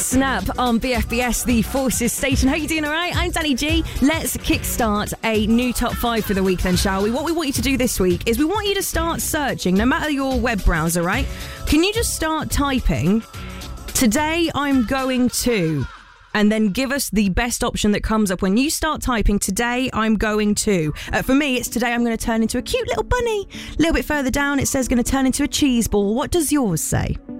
Snap on BFBS, the Forces station. How you doing, all right? I'm Danny G. Let's kickstart a new top 5 for the week then, shall we? What we want you to do this week is we want you to start searching, no matter your web browser, right? Can you just start typing, today I'm going to, and then give us the best option that comes up when you start typing, today I'm going to. For me, it's today I'm going to turn into a cute little bunny. A little bit further down, it says going to turn into a cheese ball. What does yours say?